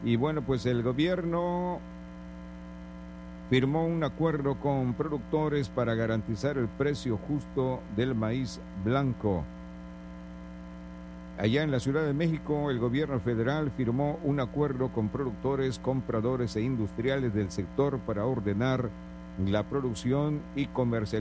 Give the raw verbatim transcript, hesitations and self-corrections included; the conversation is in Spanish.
Y bueno, pues el gobierno firmó un acuerdo con productores para garantizar el precio justo del maíz blanco. Allá en la Ciudad de México, el gobierno federal firmó un acuerdo con productores, compradores e industriales del sector para ordenar la producción y comercialización